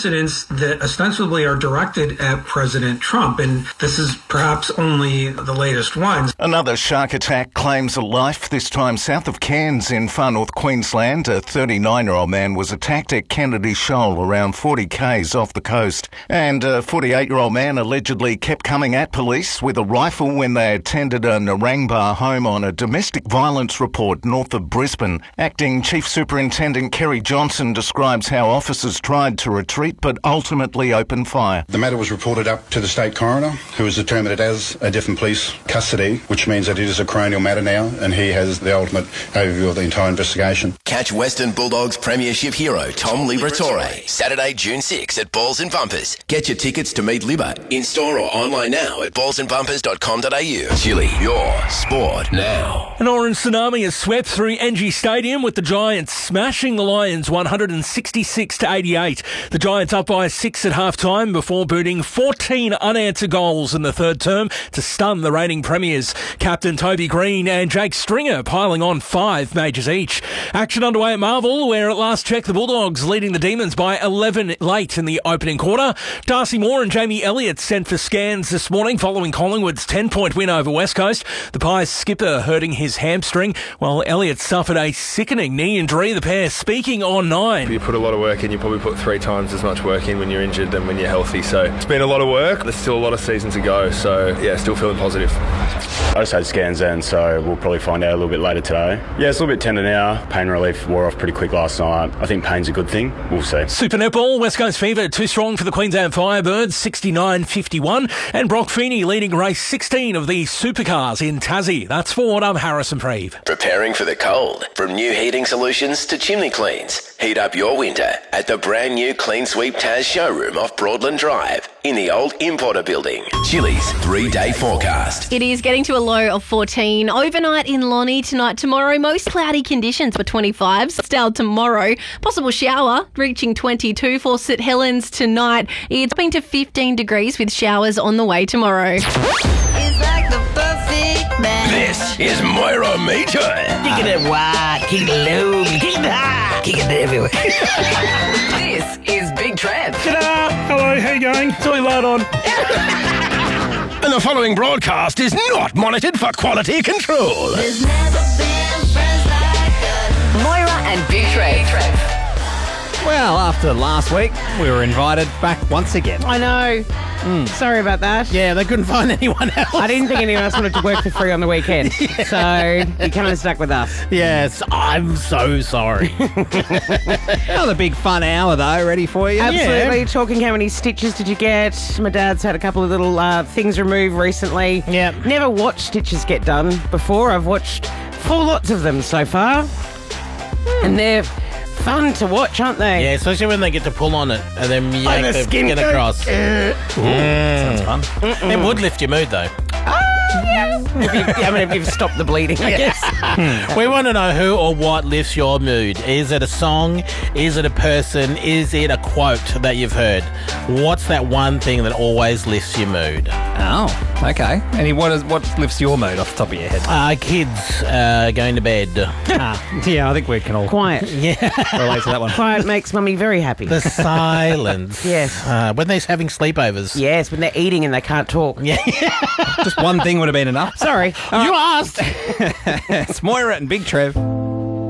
incidents that ostensibly are directed at President Trump, and this is perhaps only the latest ones. Another shark attack claims a life, this time south of Cairns in far north Queensland. A 39-year-old man was attacked at Kennedy Shoal, around 40 k's off the coast. And a 48-year-old man allegedly kept coming at police with a rifle when they attended a Narangba home on a domestic violence report north of Brisbane. Acting Chief Superintendent Kerry Johnson describes how officers tried to retreat but ultimately opened fire. The matter was reported up to the State Coroner, who has determined it as a death and police custody, which means that it is a coronial matter now, and he has the ultimate overview of the entire investigation. Catch Western Bulldogs Premiership hero Tom Liberatore Saturday, June 6 at Balls and Bumpers. Get your tickets to meet Libba in store or online now at ballsandbumpers.com.au. Chili, your sport now. An orange tsunami has swept through NG Stadium with the Giants smashing the Lions 166-88. The Giants up by 6 at half-time before booting 14 unanswered goals in the third term to stun the reigning premiers. Captain Toby Green and Jake Stringer piling on 5 majors each. Action underway at Marvel, where at last check the Bulldogs leading the Demons by 11 late in the opening quarter. Darcy Moore and Jamie Elliott sent for scans this morning following Collingwood's 10-point win over West Coast. The Pies skipper hurting his hamstring, while Elliott suffered a sickening knee injury. The pair speaking on 9. You put a lot of work in. You probably put 3 times as much work in when you're injured than when you're healthy. So it's been a lot of work. There's still a lot of season to go. So yeah, still feeling positive. I just had scans in, so we'll probably find out a little bit later today. Yeah, it's a little bit tender now. Pain relief wore off pretty quick last night. I think pain's a good thing. We'll see. Super Netball, West Coast Fever too strong for the Queensland Firebirds, 69-51. And Brock Feeney leading race 16 of the Supercars in Tassie. That's Ford. I'm Harrison Preeve. Preparing for the cold. From new heating solutions to chimney cleans. Heat up your winter at the brand new Clean Sweep Tas showroom off Broadland Drive in the old Importer building. Chili's 3-day forecast. It is getting to a low of 14. Overnight in Lonnie tonight, tomorrow. Most cloudy conditions for 25. Still tomorrow. Possible shower reaching 22 for St Helens tonight. It's been to 15 degrees with showers on the way tomorrow. It's like the perfect man. This is Moira Meter. Kick it wide, kick it low, kick it high, kick it everywhere. This is Big Trev. Ta-da! Hello, how you going? It's all light on. And the following broadcast is not monitored for quality control. There's never been friends like us. Moira and Big Trev. Well, after last week, we were invited back once again. I know. Sorry about that. Yeah, they couldn't find anyone else. I didn't think anyone else wanted to work for free on the weekend. Yeah. So you kind of stuck with us. Yes, I'm so sorry. Another big fun hour, though, ready for you? Absolutely. Yeah. Talking how many stitches did you get? My dad's had a couple of little things removed recently. Yeah. Never watched stitches get done before. I've watched 4 lots of them so far. And they're fun to watch, aren't they? Yeah, especially when they get to pull on it and then yank the skin across. Sounds fun. It would lift your mood, though. If you've stopped the bleeding, I guess. We want to know who or what lifts your mood. Is it a song? Is it a person? Is it a quote that you've heard? What's that one thing that always lifts your mood? Oh, okay. And what lifts your mood off the top of your head? Kids going to bed. Yeah, I think we can all Quiet. relate to that one. Quiet makes mummy very happy. The silence. Yes. When they're having sleepovers. Yes, when they're eating and they can't talk. Yeah. Just one thing would have been enough. Sorry. You asked. It's Moira and Big Trev.